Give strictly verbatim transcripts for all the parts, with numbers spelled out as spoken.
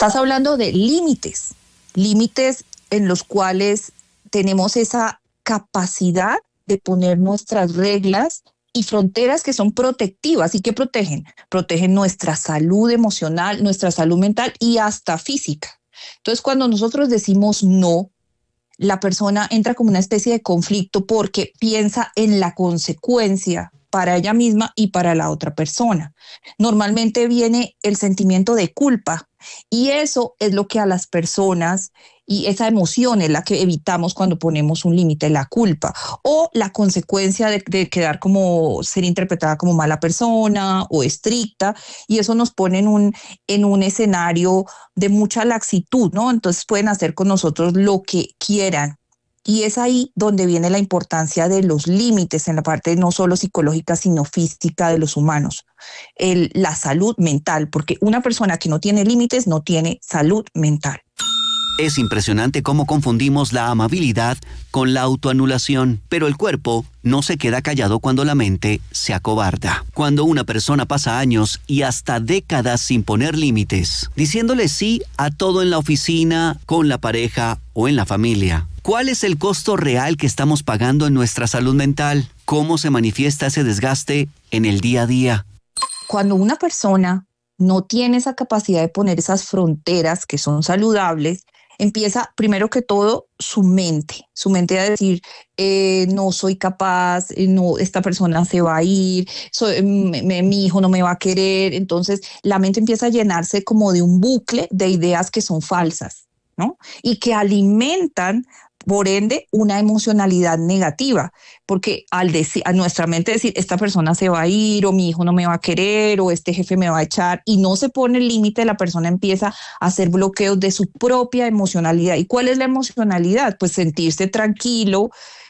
Estás hablando de límites, límites en los cuales tenemos esa capacidad de poner nuestras reglas y fronteras que son protectivas. ¿Y qué protegen? Protegen nuestra salud emocional, nuestra salud mental y hasta física. Entonces, cuando nosotros decimos no, la persona entra como una especie de conflicto porque piensa en la consecuencia para ella misma y para la otra persona. Normalmente viene el sentimiento de culpa y eso es lo que a las personas, y esa emoción es la que evitamos cuando ponemos un límite, la culpa o la consecuencia de, de quedar como, ser interpretada como mala persona o estricta, y eso nos pone en un, en un escenario de mucha laxitud, ¿no? Entonces pueden hacer con nosotros lo que quieran. Y es ahí donde viene la importancia de los límites en la parte no solo psicológica, sino física de los humanos. El, la salud mental, porque una persona que no tiene límites no tiene salud mental. Es impresionante cómo confundimos la amabilidad con la autoanulación, pero el cuerpo no se queda callado cuando la mente se acobarda. Cuando una persona pasa años y hasta décadas sin poner límites, diciéndole sí a todo en la oficina, con la pareja o en la familia, ¿cuál es el costo real que estamos pagando en nuestra salud mental? ¿Cómo se manifiesta ese desgaste en el día a día? Cuando una persona no tiene esa capacidad de poner esas fronteras que son saludables, empieza primero que todo su mente, su mente a decir, eh, no soy capaz, eh, no, esta persona se va a ir, soy, me, me, mi hijo no me va a querer. Entonces la mente empieza a llenarse como de un bucle de ideas que son falsas, ¿no? Y que alimentan, por ende, una emocionalidad negativa, porque al decir, a nuestra mente decir, esta persona se va a ir, o mi hijo no me va a querer, o este jefe me va a echar, y no se pone el límite, la persona empieza a hacer bloqueos de su propia emocionalidad. ¿Y cuál es la emocionalidad? Pues sentirse tranquilo,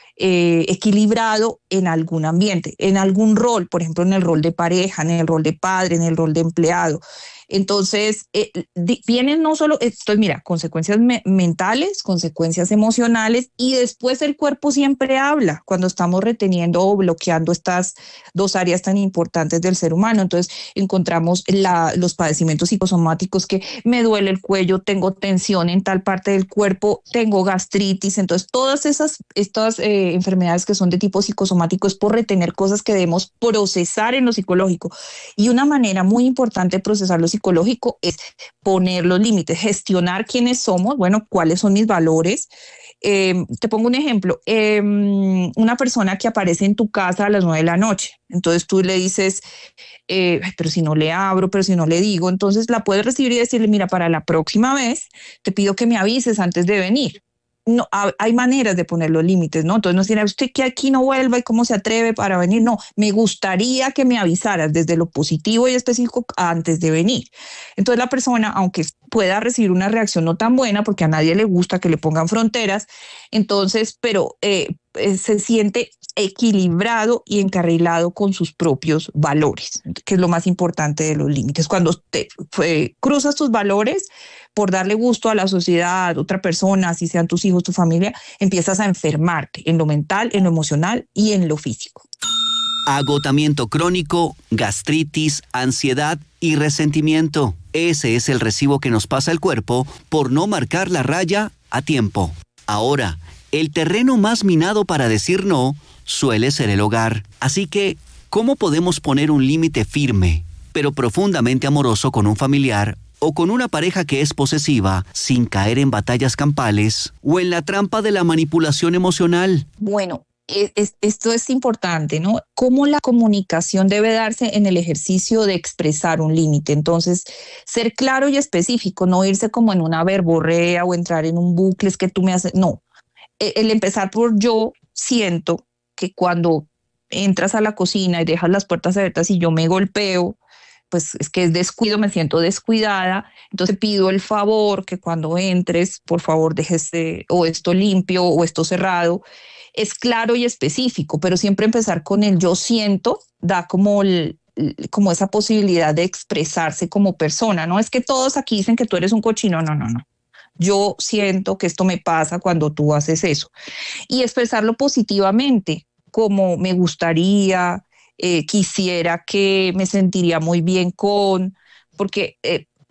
eh, equilibrado en algún ambiente, en algún rol, por ejemplo, en el rol de pareja, en el rol de padre, en el rol de empleado. Entonces, eh, vienen no solo, esto, mira, consecuencias me- mentales, consecuencias emocionales, y después el cuerpo siempre habla cuando estamos reteniendo o bloqueando estas dos áreas tan importantes del ser humano. Entonces, encontramos la, los padecimientos psicosomáticos, que me duele el cuello, tengo tensión en tal parte del cuerpo, tengo gastritis. Entonces, todas esas estas, eh, enfermedades que son de tipo psicosomático es por retener cosas que debemos procesar en lo psicológico. Y una manera muy importante de procesar lo psicológico es poner los límites, gestionar quiénes somos, bueno, cuáles son mis valores. Eh, te pongo un ejemplo, eh, una persona que aparece en tu casa a las nueve de la noche, entonces tú le dices, eh, pero si no le abro, pero si no le digo, entonces la puedes recibir y decirle, mira, para la próxima vez te pido que me avises antes de venir. No, hay maneras de poner los límites, ¿no? Entonces no dirá usted que aquí no vuelva y cómo se atreve para venir. No, me gustaría que me avisaras desde lo positivo y específico antes de venir. Entonces la persona, aunque pueda recibir una reacción no tan buena, porque a nadie le gusta que le pongan fronteras, entonces, pero eh, eh, se siente equilibrado y encarrilado con sus propios valores, que es lo más importante de los límites. Cuando te fue, cruzas tus valores por darle gusto a la sociedad, otra persona, así sean tus hijos, tu familia, empiezas a enfermarte en lo mental, en lo emocional y en lo físico. Agotamiento crónico, gastritis, ansiedad y resentimiento. Ese es el recibo que nos pasa el cuerpo por no marcar la raya a tiempo. Ahora, el terreno más minado para decir no suele ser el hogar. Así que, ¿cómo podemos poner un límite firme, pero profundamente amoroso con un familiar o con una pareja que es posesiva, sin caer en batallas campales o en la trampa de la manipulación emocional? Bueno, es, es, esto es importante, ¿no? Cómo la comunicación debe darse en el ejercicio de expresar un límite. Entonces, ser claro y específico, no irse como en una verborrea o entrar en un bucle, es que tú me haces, no. El empezar por yo siento que cuando entras a la cocina y dejas las puertas abiertas y yo me golpeo, pues es que es descuido, me siento descuidada, entonces pido el favor que cuando entres, por favor, dejes eh, o esto limpio o esto cerrado. Es claro y específico, pero siempre empezar con el yo siento da como el, como esa posibilidad de expresarse como persona. No es que todos aquí dicen que tú eres un cochino, no, no, no. Yo siento que esto me pasa cuando tú haces eso. Y expresarlo positivamente, como me gustaría, eh, quisiera que, me sentiría muy bien con, porque eh,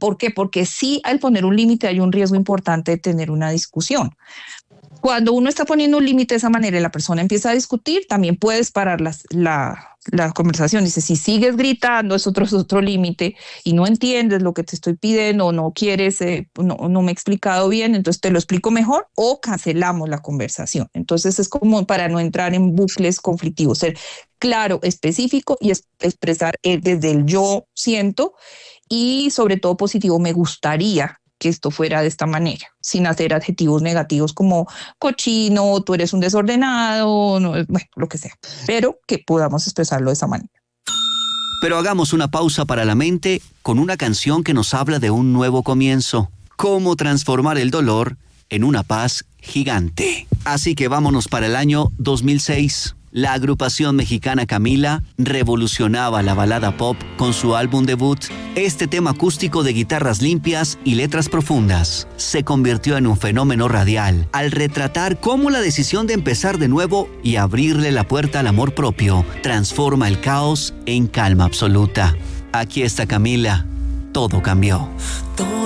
¿Por qué? Porque sí, al poner un límite hay un riesgo importante de tener una discusión. Cuando uno está poniendo un límite de esa manera y la persona empieza a discutir, también puedes parar las, la, la conversación. Dice, si sigues gritando, es otro, es otro límite y no entiendes lo que te estoy pidiendo, no quieres, eh, no, no me he explicado bien, entonces te lo explico mejor o cancelamos la conversación. Entonces es como para no entrar en bucles conflictivos, ser claro, específico y es, expresar eh, desde el yo siento y sobre todo positivo, me gustaría que esto fuera de esta manera, sin hacer adjetivos negativos como cochino, tú eres un desordenado, no, bueno, lo que sea, pero que podamos expresarlo de esa manera. Pero hagamos una pausa para la mente con una canción que nos habla de un nuevo comienzo. Cómo transformar el dolor en una paz gigante. Así que vámonos para el año dos mil seis. La agrupación mexicana Camila revolucionaba la balada pop con su álbum debut. Este tema acústico de guitarras limpias y letras profundas se convirtió en un fenómeno radial al retratar cómo la decisión de empezar de nuevo y abrirle la puerta al amor propio transforma el caos en calma absoluta. Aquí está Camila. Todo cambió.